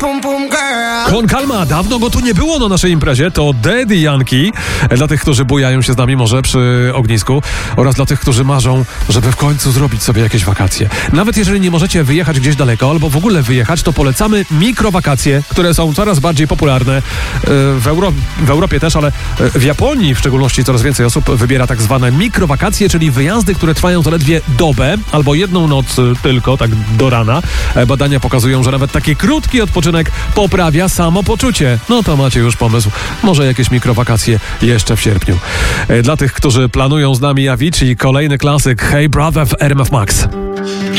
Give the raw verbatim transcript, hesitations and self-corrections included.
Con Calma, dawno go tu nie było na naszej imprezie. To Daddy Yankee. Dla tych, którzy bujają się z nami może przy ognisku oraz dla tych, którzy marzą, żeby w końcu zrobić sobie jakieś wakacje. Nawet jeżeli nie możecie wyjechać gdzieś daleko albo w ogóle wyjechać, to polecamy mikrowakacje, które są coraz bardziej popularne w, Euro- w Europie też, ale w Japonii w szczególności coraz więcej osób wybiera tak zwane mikrowakacje, czyli wyjazdy, które trwają zaledwie dobę albo jedną noc tylko, tak do rana. Badania pokazują, że nawet taki krótki odpoczynek poprawia samopoczucie. No to macie już pomysł. Może jakieś mikrowakacje jeszcze w sierpniu. Dla tych, którzy planują z nami Avicii, kolejny klasyk Hey Brother w R M F Max.